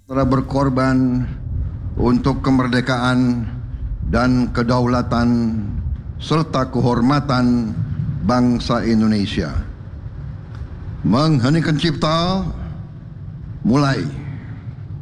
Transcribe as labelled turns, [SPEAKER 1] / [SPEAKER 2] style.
[SPEAKER 1] telah berkorban untuk kemerdekaan dan kedaulatan serta kehormatan bangsa Indonesia. Mengheningkan cipta mulai